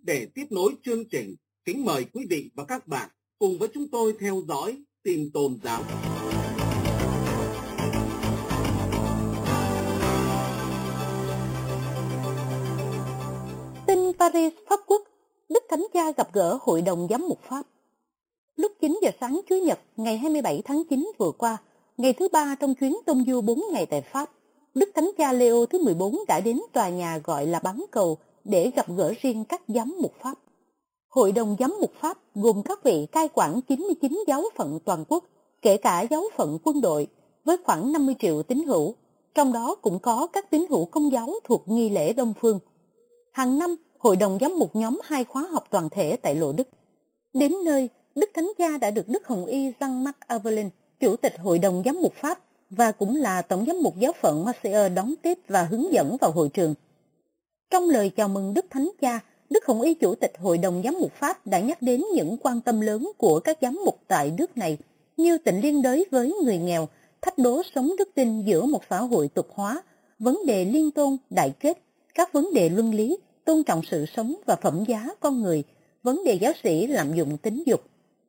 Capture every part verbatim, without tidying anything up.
Để tiếp nối chương trình, kính mời quý vị và các bạn cùng với chúng tôi theo dõi tin tôn giáo. Tin Paris, Pháp Quốc, Đức Thánh Cha gặp gỡ Hội đồng Giám mục Pháp. Lúc chín giờ sáng Chủ nhật ngày hai mươi bảy tháng chín vừa qua, ngày thứ ba trong chuyến tông du bốn ngày tại Pháp, Đức Thánh Cha Leo thứ mười bốn đã đến tòa nhà gọi là Bán Cầu để gặp gỡ riêng các giám mục Pháp. Hội đồng Giám mục Pháp gồm các vị cai quản chín mươi chín giáo phận toàn quốc, kể cả giáo phận quân đội, với khoảng năm mươi triệu tín hữu, trong đó cũng có các tín hữu Công giáo thuộc nghi lễ Đông Phương. Hàng năm, Hội đồng Giám mục nhóm hai khóa học toàn thể tại Lộ Đức. Đến nơi, Đức Thánh Cha đã được Đức Hồng Y Jean-Marc Avelin, Chủ tịch Hội đồng Giám mục Pháp và cũng là Tổng giám mục giáo phận Marseille đón tiếp và hướng dẫn vào hội trường. Trong lời chào mừng Đức Thánh Cha, Đức Hồng Y Chủ tịch Hội đồng Giám mục Pháp đã nhắc đến những quan tâm lớn của các giám mục tại nước này, như tình liên đới với người nghèo, thách đố sống đức tin giữa một xã hội tục hóa, vấn đề liên tôn, đại kết, các vấn đề luân lý, tôn trọng sự sống và phẩm giá con người, vấn đề giáo sĩ lạm dụng tính dục.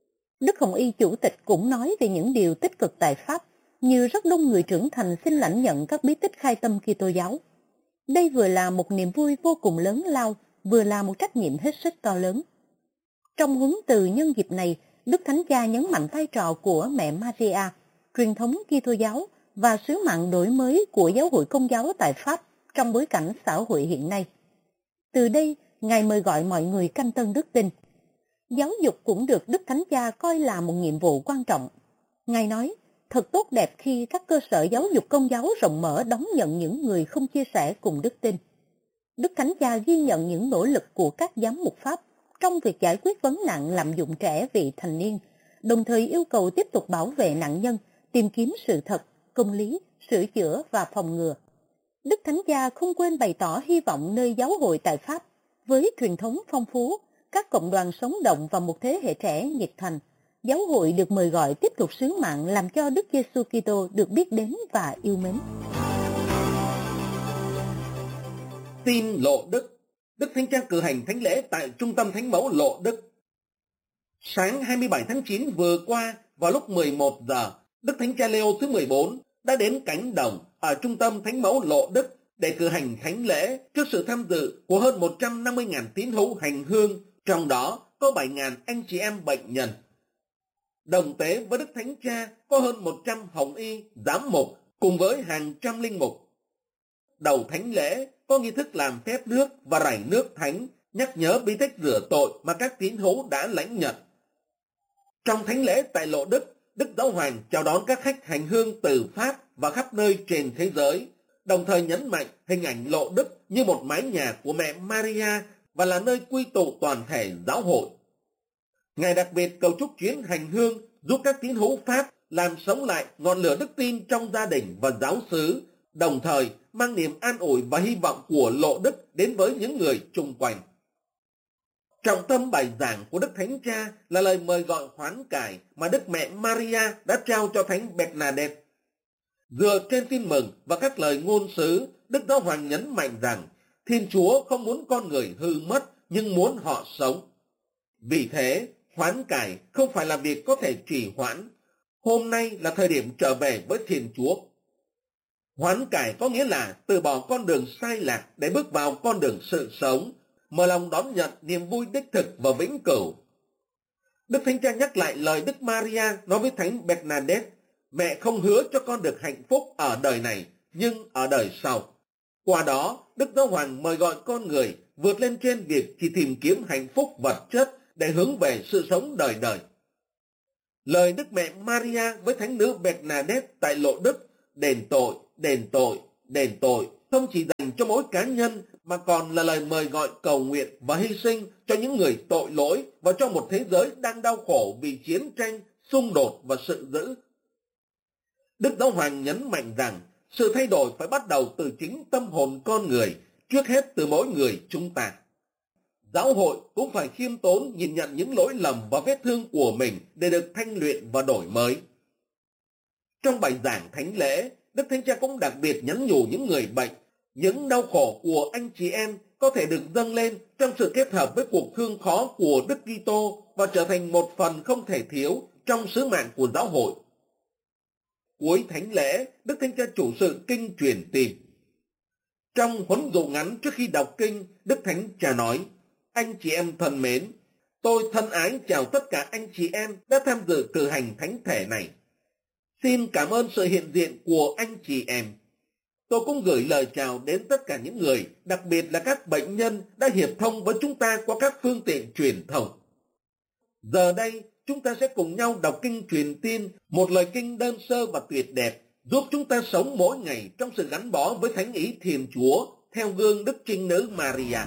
Đức Hồng Y Chủ tịch cũng nói về những điều tích cực tại Pháp, như rất đông người trưởng thành xin lãnh nhận các bí tích khai tâm Kitô giáo. Đây vừa là một niềm vui vô cùng lớn lao, vừa là một trách nhiệm hết sức to lớn. Trong huấn từ nhân dịp này, Đức Thánh Cha nhấn mạnh vai trò của mẹ Maria, truyền thống Kitô giáo và sứ mạng đổi mới của giáo hội Công giáo tại Pháp trong bối cảnh xã hội hiện nay. Từ đây, Ngài mời gọi mọi người canh tân đức tin. Giáo dục cũng được Đức Thánh Cha coi là một nhiệm vụ quan trọng. Ngài nói, thật tốt đẹp khi các cơ sở giáo dục Công giáo rộng mở đón nhận những người không chia sẻ cùng đức tin. Đức Thánh Cha ghi nhận những nỗ lực của các giám mục Pháp trong việc giải quyết vấn nạn lạm dụng trẻ vị thành niên, đồng thời yêu cầu tiếp tục bảo vệ nạn nhân, tìm kiếm sự thật, công lý, sửa chữa và phòng ngừa. Đức Thánh Cha không quên bày tỏ hy vọng nơi giáo hội tại Pháp, với truyền thống phong phú, các cộng đoàn sống động và một thế hệ trẻ nhiệt thành, giáo hội được mời gọi tiếp tục sứ mạng làm cho Đức Giêsu Kitô được biết đến và yêu mến. Tin Lộ Đức. Đức Thánh Cha cử hành thánh lễ tại Trung tâm Thánh mẫu Lộ Đức. Sáng hai mươi bảy tháng chín vừa qua, vào lúc mười một giờ, Đức Thánh Cha Leo thứ mười bốn đã đến cánh đồng ở Trung tâm Thánh mẫu Lộ Đức để cử hành thánh lễ trước sự tham dự của hơn một trăm năm mươi nghìn tín hữu hành hương, trong đó có bảy nghìn anh chị em bệnh nhân. Đồng tế với Đức Thánh Cha có hơn một trăm hồng y, giám mục cùng với hàng trăm linh mục. Đầu thánh lễ có nghi thức làm phép nước và rải nước thánh, nhắc nhớ bí tích rửa tội mà các tín hữu đã lãnh nhận. Trong thánh lễ tại Lộ Đức, Đức Giáo Hoàng chào đón các khách hành hương từ Pháp và khắp nơi trên thế giới, đồng thời nhấn mạnh hình ảnh Lộ Đức như một mái nhà của mẹ Maria và là nơi quy tụ toàn thể giáo hội. Ngài đặc biệt cầu chúc chuyến hành hương giúp các tín hữu Pháp làm sống lại ngọn lửa đức tin trong gia đình và giáo xứ, đồng thời mang niềm an ủi và hy vọng của Lộ Đức đến với những người chung quanh. Trọng tâm bài giảng của Đức Thánh Cha là lời mời gọi hoán cải mà Đức Mẹ Maria đã trao cho Thánh Bernadette. Dựa trên tin mừng và các lời ngôn sứ, Đức Giáo Hoàng nhấn mạnh rằng Thiên Chúa không muốn con người hư mất nhưng muốn họ sống. Vì thế, hoán cải không phải là việc có thể trì hoãn. Hôm nay là thời điểm trở về với Thiên Chúa. Hoán cải có nghĩa là từ bỏ con đường sai lạc để bước vào con đường sự sống, mở lòng đón nhận niềm vui đích thực và vĩnh cửu. Đức Thánh Cha nhắc lại lời Đức Maria nói với Thánh Bernadette, mẹ không hứa cho con được hạnh phúc ở đời này, nhưng ở đời sau. Qua đó, Đức Giáo Hoàng mời gọi con người vượt lên trên việc chỉ tìm kiếm hạnh phúc vật chất để hướng về sự sống đời đời. Lời Đức Mẹ Maria với Thánh nữ Bernadette tại Lộ Đức, đền tội, đền tội, đền tội, không chỉ dành cho mỗi cá nhân mà còn là lời mời gọi cầu nguyện và hy sinh cho những người tội lỗi và cho một thế giới đang đau khổ vì chiến tranh, xung đột và sự dữ. Đức Giáo Hoàng nhấn mạnh rằng sự thay đổi phải bắt đầu từ chính tâm hồn con người, trước hết từ mỗi người chúng ta. Giáo hội cũng phải khiêm tốn nhìn nhận những lỗi lầm và vết thương của mình để được thanh luyện và đổi mới. Trong bài giảng thánh lễ, Đức Thánh Cha cũng đặc biệt nhắn nhủ những người bệnh, những đau khổ của anh chị em có thể được dâng lên trong sự kết hợp với cuộc thương khó của Đức Kitô và trở thành một phần không thể thiếu trong sứ mạng của giáo hội. Cuối thánh lễ, Đức Thánh Cha chủ sự kinh truyền tin. Trong huấn dụ ngắn trước khi đọc kinh, Đức Thánh Cha nói: Anh chị em thân mến, tôi thân ái chào tất cả anh chị em đã tham dự cử hành thánh thể này. Xin cảm ơn sự hiện diện của anh chị em. Tôi cũng gửi lời chào đến tất cả những người, đặc biệt là các bệnh nhân đã hiệp thông với chúng ta qua các phương tiện truyền thông. Giờ đây, chúng ta sẽ cùng nhau đọc kinh truyền tin, một lời kinh đơn sơ và tuyệt đẹp, giúp chúng ta sống mỗi ngày trong sự gắn bó với thánh ý Thiên Chúa, theo gương Đức Trinh Nữ Maria.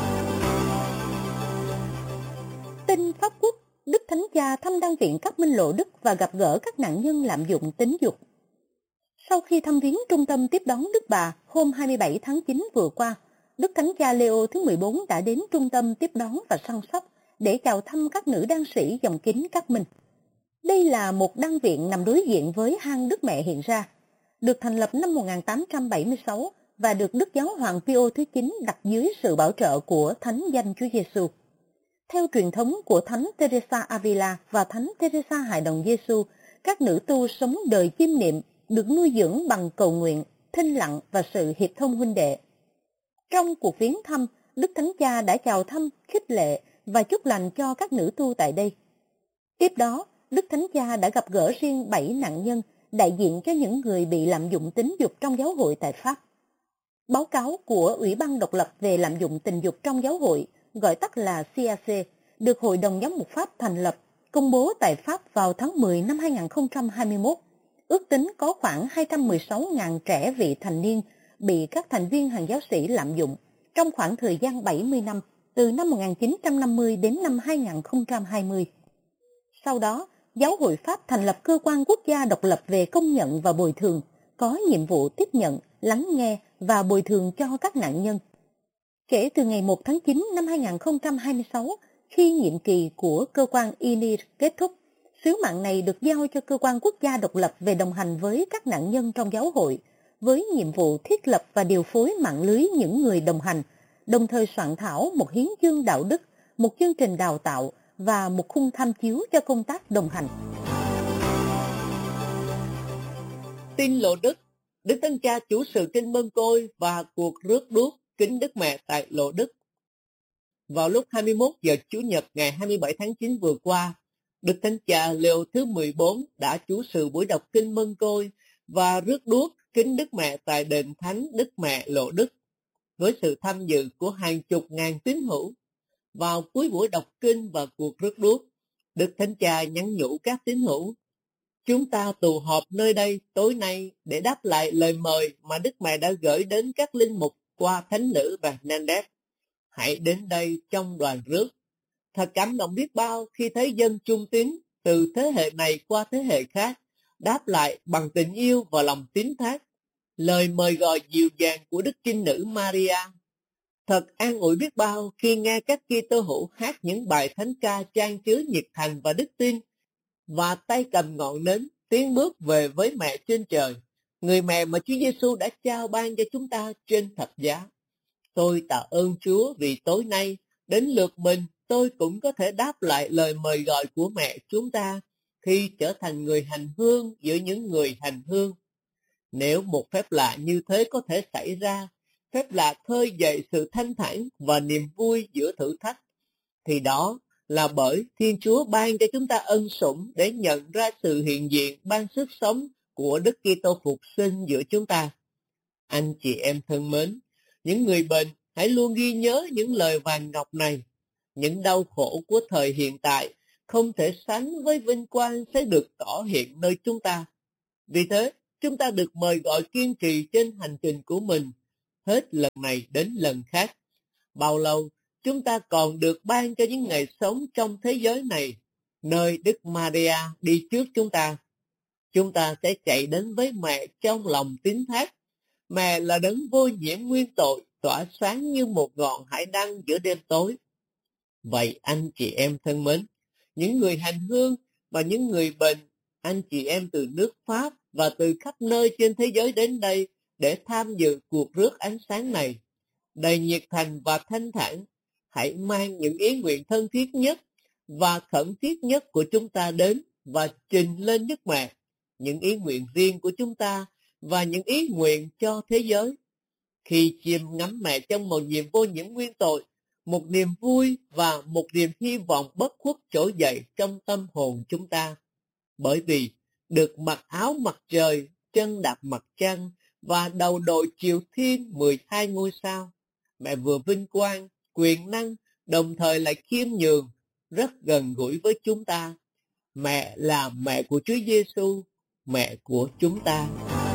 Tin Pháp Quốc, Đức Thánh Cha thăm đan viện các Minh Lộ Đức và gặp gỡ các nạn nhân lạm dụng tính dục. Sau khi thăm viếng trung tâm tiếp đón Đức Bà hôm hai mươi bảy tháng chín vừa qua, Đức Thánh Cha Leo thứ mười bốn đã đến trung tâm tiếp đón và săn sóc để chào thăm các nữ đan sĩ dòng kính các Minh. Đây là một đan viện nằm đối diện với hang Đức Mẹ hiện ra, được thành lập năm một nghìn tám trăm bảy mươi sáu và được Đức Giáo hoàng Pio thứ chín đặt dưới sự bảo trợ của Thánh Danh Chúa Giêsu. Theo truyền thống của Thánh Teresa Avila và Thánh Teresa Hài Đồng Giêsu, các nữ tu sống đời chiêm niệm, được nuôi dưỡng bằng cầu nguyện, thinh lặng và sự hiệp thông huynh đệ. Trong cuộc viếng thăm, Đức Thánh Cha đã chào thăm, khích lệ và chúc lành cho các nữ tu tại đây. Tiếp đó, Đức Thánh Cha đã gặp gỡ riêng bảy nạn nhân, đại diện cho những người bị lạm dụng tính dục trong giáo hội tại Pháp. Báo cáo của Ủy ban độc lập về lạm dụng tình dục trong giáo hội, gọi tắt là xê a xê, được Hội đồng Giám mục Pháp thành lập, công bố tại Pháp vào tháng mười năm hai nghìn không trăm hai mươi mốt. Ước tính có khoảng hai trăm mười sáu nghìn trẻ vị thành niên bị các thành viên hàng giáo sĩ lạm dụng trong khoảng thời gian bảy mươi năm, từ năm một nghìn chín trăm năm mươi đến năm hai nghìn không trăm hai mươi. Sau đó, Giáo hội Pháp thành lập cơ quan quốc gia độc lập về công nhận và bồi thường, có nhiệm vụ tiếp nhận, lắng nghe và bồi thường cho các nạn nhân. Kể từ ngày một tháng chín năm hai nghìn không trăm hai mươi sáu, khi nhiệm kỳ của cơ quan i en i rờ kết thúc, sứ mạng này được giao cho cơ quan quốc gia độc lập về đồng hành với các nạn nhân trong giáo hội, với nhiệm vụ thiết lập và điều phối mạng lưới những người đồng hành, đồng thời soạn thảo một hiến chương đạo đức, một chương trình đào tạo và một khung tham chiếu cho công tác đồng hành. Tin Lộ Đức, Đức Thánh Cha chủ sự kinh mân côi và cuộc rước đuốc kính Đức Mẹ tại Lộ Đức. Vào lúc hai mươi mốt giờ Chủ nhật ngày hai mươi bảy tháng chín vừa qua, Đức Thánh Cha Leo thứ mười bốn đã chủ sự buổi đọc kinh mân côi và rước đuốc kính Đức Mẹ tại đền Thánh Đức Mẹ Lộ Đức, với sự tham dự của hàng chục ngàn tín hữu. Vào cuối buổi đọc kinh và cuộc rước đuốc, Đức Thánh Cha nhắn nhủ các tín hữu: chúng ta tụ họp nơi đây tối nay để đáp lại lời mời mà Đức Mẹ đã gửi đến các linh mục qua Thánh nữ Bernadette. Hãy đến đây trong đoàn rước. Thật cảm động biết bao khi thấy dân trung tín từ thế hệ này qua thế hệ khác đáp lại bằng tình yêu và lòng tín thác lời mời gọi dịu dàng của Đức Trinh Nữ Maria. Thật an ủi biết bao khi nghe các Kitô hữu hát những bài thánh ca chan chứa nhiệt thành và đức tin, và tay cầm ngọn nến tiến bước về với Mẹ trên trời, người mẹ mà Chúa Giêsu đã trao ban cho chúng ta trên thập giá. Tôi tạ ơn Chúa vì tối nay đến lượt mình tôi cũng có thể đáp lại lời mời gọi của mẹ chúng ta khi trở thành người hành hương giữa những người hành hương. Nếu một phép lạ như thế có thể xảy ra, phép lạ khơi dậy sự thanh thản và niềm vui giữa thử thách, thì đó là bởi Thiên Chúa ban cho chúng ta ân sủng để nhận ra sự hiện diện ban sức sống của Đức Kitô phục sinh giữa chúng ta. Anh chị em thân mến, những người bệnh hãy luôn ghi nhớ những lời vàng ngọc này. Những đau khổ của thời hiện tại không thể sánh với vinh quang sẽ được tỏ hiện nơi chúng ta. Vì thế, chúng ta được mời gọi kiên trì trên hành trình của mình, hết lần này đến lần khác. Bao lâu, chúng ta còn được ban cho những ngày sống trong thế giới này, nơi Đức Maria đi trước chúng ta. Chúng ta sẽ chạy đến với mẹ trong lòng tín thác. Mẹ là đấng vô nhiễm nguyên tội, tỏa sáng như một ngọn hải đăng giữa đêm tối. Vậy anh chị em thân mến, những người hành hương và những người bệnh, anh chị em từ nước Pháp và từ khắp nơi trên thế giới đến đây để tham dự cuộc rước ánh sáng này, đầy nhiệt thành và thanh thản. Hãy mang những ý nguyện thân thiết nhất và khẩn thiết nhất của chúng ta đến và trình lên Đức Mẹ, những ý nguyện riêng của chúng ta và những ý nguyện cho thế giới. Khi chiêm ngắm mẹ trong một niềm vô nhiễm nguyên tội, một niềm vui và một niềm hy vọng bất khuất trỗi dậy trong tâm hồn chúng ta. Bởi vì được mặc áo mặt trời, chân đạp mặt trăng và đầu đội chiều thiên mười hai ngôi sao, mẹ vừa vinh quang, quyền năng, đồng thời lại khiêm nhường, rất gần gũi với chúng ta. Mẹ là mẹ của Chúa Giêsu, mẹ của chúng ta.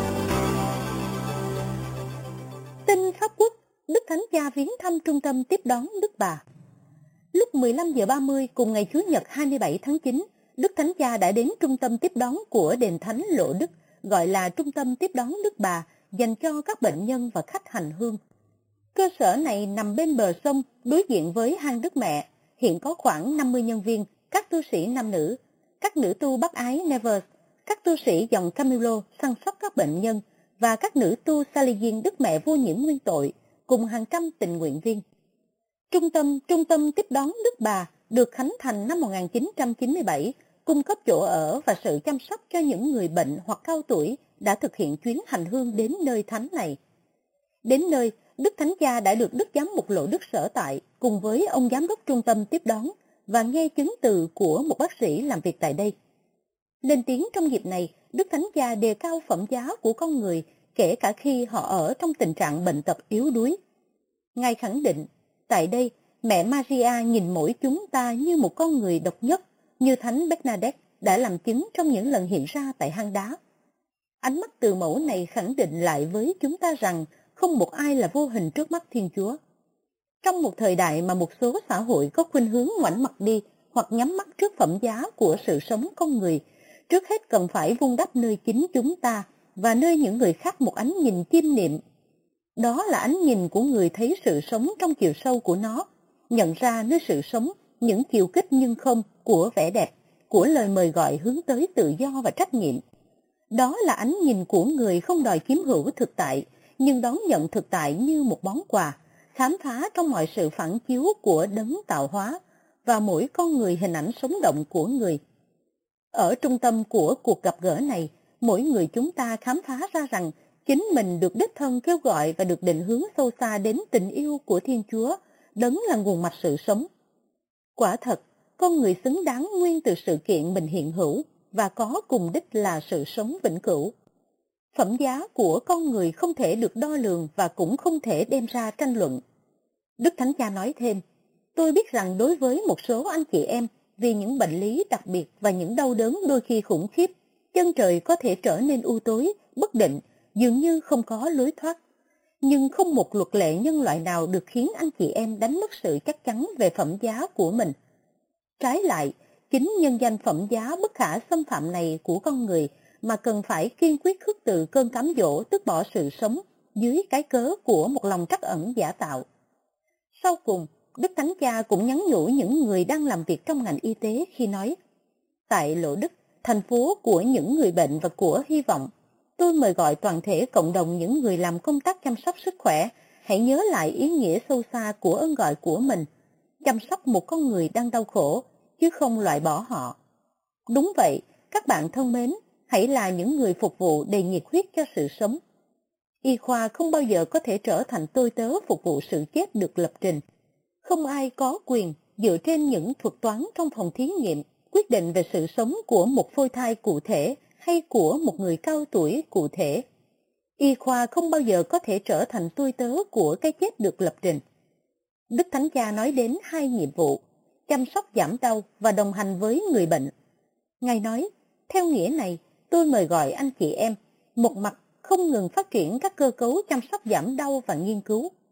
Tin Pháp Quốc, Đức Thánh Cha viếng thăm trung tâm tiếp đón Đức Bà. Lúc mười lăm giờ ba mươi cùng ngày Chủ nhật hai mươi bảy tháng chín, Đức Thánh Cha đã đến trung tâm tiếp đón của Đền Thánh Lộ Đức, gọi là Trung tâm tiếp đón Đức Bà, dành cho các bệnh nhân và khách hành hương. Cơ sở này nằm bên bờ sông, đối diện với hang Đức Mẹ. Hiện có khoảng năm mươi nhân viên, các tu sĩ nam nữ, các nữ tu bác ái Nevers, các tu sĩ dòng Camilo săn sóc các bệnh nhân và các nữ tu Salesian Đức Mẹ vô nhiễm nguyên tội, cùng hàng trăm tình nguyện viên. Trung tâm Trung tâm tiếp đón Đức Bà được khánh thành năm một nghìn chín trăm chín mươi bảy, cung cấp chỗ ở và sự chăm sóc cho những người bệnh hoặc cao tuổi đã thực hiện chuyến hành hương đến nơi thánh này. Đến nơi, Đức Thánh Cha đã được Đức Giám mục Lộ Đức sở tại cùng với ông giám đốc trung tâm tiếp đón và nghe chứng từ của một bác sĩ làm việc tại đây. Lên tiếng trong dịp này, Đức Thánh Cha đề cao phẩm giá của con người, kể cả khi họ ở trong tình trạng bệnh tật yếu đuối. Ngài khẳng định, tại đây, mẹ Maria nhìn mỗi chúng ta như một con người độc nhất, như Thánh Bernadette đã làm chứng trong những lần hiện ra tại hang đá. Ánh mắt từ mẫu này khẳng định lại với chúng ta rằng không một ai là vô hình trước mắt Thiên Chúa. Trong một thời đại mà một số xã hội có khuynh hướng ngoảnh mặt đi hoặc nhắm mắt trước phẩm giá của sự sống con người, trước hết cần phải vun đắp nơi chính chúng ta và nơi những người khác một ánh nhìn chiêm niệm. Đó là ánh nhìn của người thấy sự sống trong chiều sâu của nó, nhận ra nơi sự sống, những chiều kích nhưng không của vẻ đẹp, của lời mời gọi hướng tới tự do và trách nhiệm. Đó là ánh nhìn của người không đòi chiếm hữu thực tại, nhưng đón nhận thực tại như một món quà, khám phá trong mọi sự phản chiếu của đấng tạo hóa và mỗi con người hình ảnh sống động của người. Ở trung tâm của cuộc gặp gỡ này, mỗi người chúng ta khám phá ra rằng chính mình được đích thân kêu gọi và được định hướng sâu xa đến tình yêu của Thiên Chúa, đấng là nguồn mạch sự sống. Quả thật, con người xứng đáng nguyên từ sự kiện mình hiện hữu và có cùng đích là sự sống vĩnh cửu. Phẩm giá của con người không thể được đo lường và cũng không thể đem ra tranh luận. Đức Thánh Cha nói thêm, tôi biết rằng đối với một số anh chị em, vì những bệnh lý đặc biệt và những đau đớn đôi khi khủng khiếp, chân trời có thể trở nên u tối, bất định, dường như không có lối thoát. Nhưng không một luật lệ nhân loại nào được khiến anh chị em đánh mất sự chắc chắn về phẩm giá của mình. Trái lại, chính nhân danh phẩm giá bất khả xâm phạm này của con người mà cần phải kiên quyết khước từ cơn cám dỗ tước bỏ sự sống dưới cái cớ của một lòng trắc ẩn giả tạo. Sau cùng, Đức Thánh Cha cũng nhắn nhủ những người đang làm việc trong ngành y tế khi nói, tại Lộ Đức, thành phố của những người bệnh và của hy vọng, tôi mời gọi toàn thể cộng đồng những người làm công tác chăm sóc sức khỏe, hãy nhớ lại ý nghĩa sâu xa của ơn gọi của mình, chăm sóc một con người đang đau khổ, chứ không loại bỏ họ. Đúng vậy, các bạn thân mến, hãy là những người phục vụ đầy nhiệt huyết cho sự sống. Y khoa không bao giờ có thể trở thành tôi tớ phục vụ sự chết được lập trình. Không ai có quyền dựa trên những thuật toán trong phòng thí nghiệm quyết định về sự sống của một phôi thai cụ thể hay của một người cao tuổi cụ thể. Y khoa không bao giờ có thể trở thành tôi tớ của cái chết được lập trình. Đức Thánh Cha nói đến hai nhiệm vụ, chăm sóc giảm đau và đồng hành với người bệnh. Ngài nói, theo nghĩa này, tôi mời gọi anh chị em, một mặt không ngừng phát triển các cơ cấu chăm sóc giảm đau và nghiên cứu,